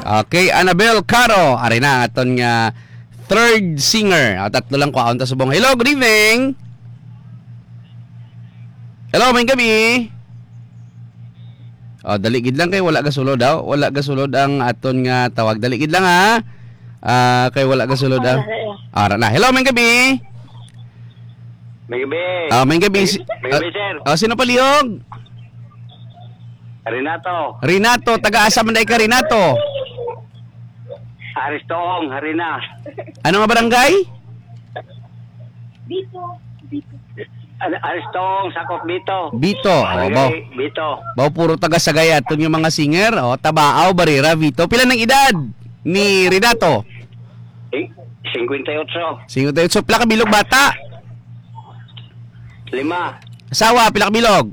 Okay, Annabel Caro. Ari na aton nga third singer. Tatlo lang ko aunta subong. Hello, good evening. Hello, may gabi. Daligid lang kay wala gasulod daw. Wala gasulod ang aton nga tawag. Daligid lang ha. Kay wala gasulod daw. Ara na. Hello, may gabi. May gabi. May gabi. May gabi, sir. Sino palihog? Renato. Renato, taga-asa man day ka Renato. Aristong, Harina. Ano nga barangay? Aristong, sakop dito. Bito. Baw. Bito. Baw puro taga Sagaya aton yung mga singer. Tabaaw, Barira, Vito. Pila ng edad ni Renato? 58. 58. Pila ka bilog bata? 5. Asawa, pila ka bilog?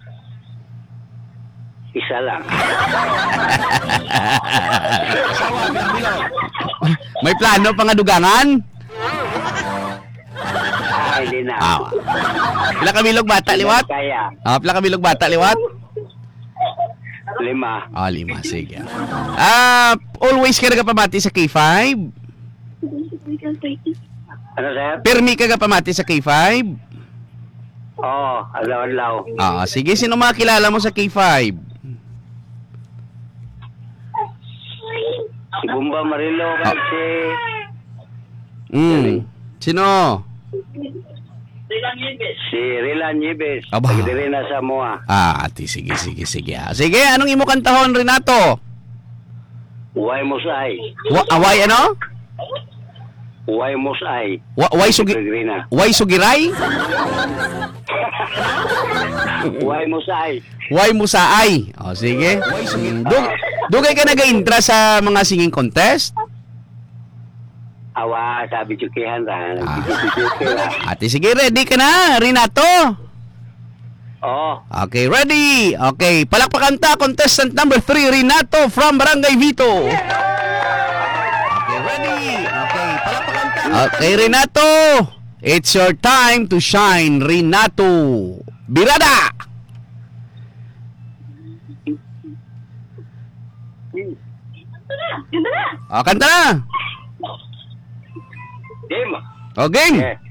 Isa lang. May plano pa nga dugangan? Hindi na. Pila ka bilog bata, liwat? Kaya. Pila ka bilog bata, liwat? 5. 5, sige. Always ka nagapamati sa K5? Ano, sir? Permi ka nagapamati sa K5? Oo, alaw-alaw. Sige, sino mga kilala mo sa K5? Si Bumba Marilo, si... Sino? Si Rilan Yibes. Aba. Pagdiri na sa mua. Sige. Sige, anong imo kantahon, Renato? Huway Musay. Away ano? Huway Musay. Way sugiray? Huway Musay. Way musaay. Sige. Dugay ka nag-intra sa mga singing contest? Awa, sabi Chukihan ra. Sige, ready ka na, Renato? Oo. Okay, ready. Okay, palakpakan ta, contestant number 3, Renato from Barangay Vito. Okay, ready. Okay, palakpakan ta. Okay, Renato. It's your time to shine, Renato. Birada! Kanta na. Game. Game. Yeah.